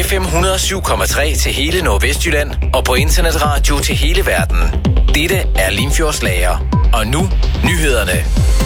FM 107,3 til hele Nordvestjylland og på internetradio til hele verden. Dette er Limfjords Lager. Og nu nyhederne.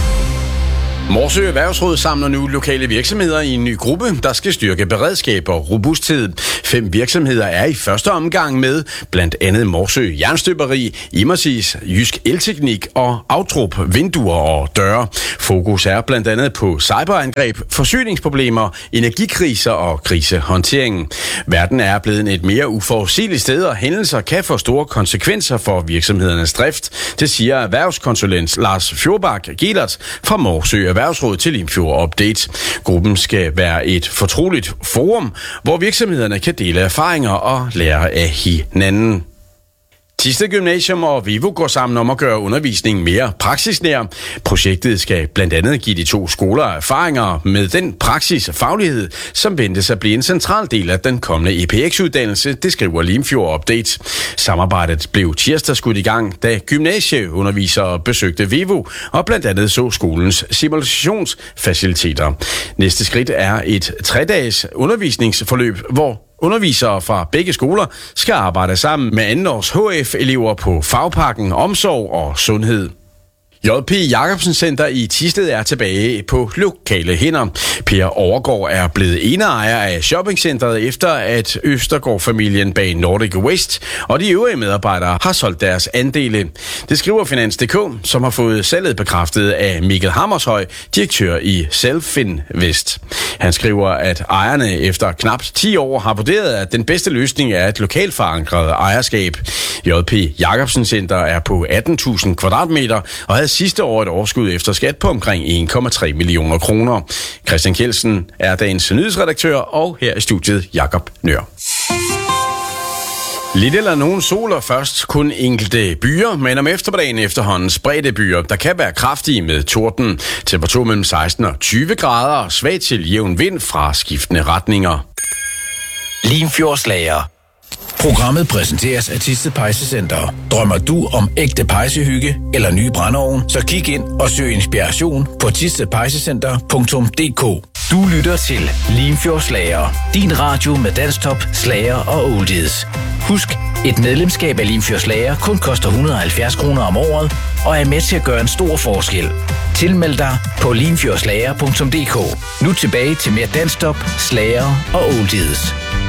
Morsø Erhvervsråd samler nu lokale virksomheder i en ny gruppe, der skal styrke beredskab og robusthed. 5 virksomheder er i første omgang med, blandt andet Morsø Jernstøberi, Imersis, Jysk Elteknik og Aftrup Vinduer og Døre. Fokus er blandt andet på cyberangreb, forsyningsproblemer, energikriser og krisehåndtering. Verden er blevet et mere uforudsigeligt sted, og hændelser kan få store konsekvenser for virksomhedernes drift. Det siger erhvervskonsulent Lars Fjordbak Gelert fra Morsø Erhvervsråd til Limfjord Update. Gruppen skal være et fortroligt forum, hvor virksomhederne kan dele erfaringer og lære af hinanden. Thisted Gymnasium og Vivo går sammen om at gøre undervisningen mere praksisnær. Projektet skal blandt andet give de 2 skoler erfaringer med den praksis og faglighed, som ventes at blive en central del af den kommende EPX-uddannelse, det skriver Limfjord Update. Samarbejdet blev tirsdag skudt i gang, da gymnasieundervisere besøgte Vivo og blandt andet så skolens simulationsfaciliteter. Næste skridt er et 3-dages undervisningsforløb, hvor undervisere fra begge skoler skal arbejde sammen med andenårs HF-elever på fagpakken Omsorg og Sundhed. JP Jacobsen Center i Thisted er tilbage på lokale hænder. Per Overgaard er blevet eneejer af shoppingcenteret efter at Østergaard-familien bag Nordic West og de øvrige medarbejdere har solgt deres andele. Det skriver Finans.dk, som har fået salget bekræftet af Mikkel Hammershøj, direktør i Selfinvest. Han skriver, at ejerne efter knap 10 år har vurderet, at den bedste løsning er et lokalt forankret ejerskab. JP Jacobsen Center er på 18.000 kvadratmeter og havde sidste år et overskud efter skat på omkring 1,3 millioner kroner. Christian Kjeldsen er dagens nyhedsredaktør, og her i studiet Jakob Nør. Lidt eller nogen soler først, kun enkelte byer, men om eftermiddagen efterhånden spredte byer, der kan være kraftige med torden. Temperatur mellem 16 og 20 grader og svag til jævn vind fra skiftende retninger. Limfjords Lager. Programmet præsenteres af Thisted Pejsecenter. Drømmer du om ægte pejsehygge eller ny brændeovn, så kig ind og søg inspiration på thistedpejsecenter.dk. Du lytter til Limfjords Lager. Din radio med dansktop, slager og oldies. Husk, et medlemskab af Limfjords Lager kun koster 170 kroner om året og er med til at gøre en stor forskel. Tilmeld dig på limfjordslager.dk. Nu tilbage til mere dansktop, slager og oldies.